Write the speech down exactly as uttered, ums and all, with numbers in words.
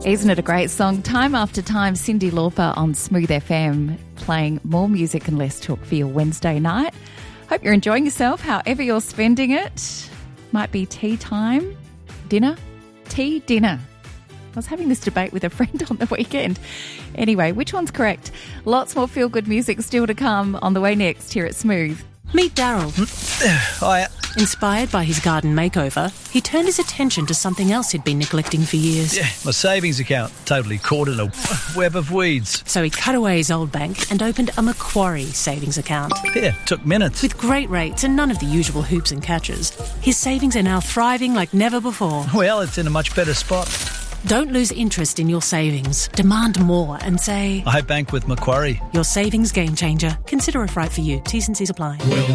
Isn't it a great song? Time after time, Cyndi Lauper on Smooth F M, playing more music and less talk for your Wednesday night. Hope you're enjoying yourself, however you're spending it. Might be tea time, dinner, tea, dinner. I was having this debate with a friend on the weekend. Anyway, which one's correct? Lots more feel-good music still to come on the way next here at Smooth. Meet Daryl. Hi. Inspired by his garden makeover, he turned his attention to something else he'd been neglecting for years. Yeah, my savings account, totally caught in a web of weeds. So he cut away his old bank and opened a Macquarie savings account. Yeah, took minutes. With great rates and none of the usual hoops and catches, his savings are now thriving like never before. Well, it's in a much better spot. Don't lose interest in your savings. Demand more and say, I bank with Macquarie. Your savings game changer. Consider if right for you. T's and C's apply. Well,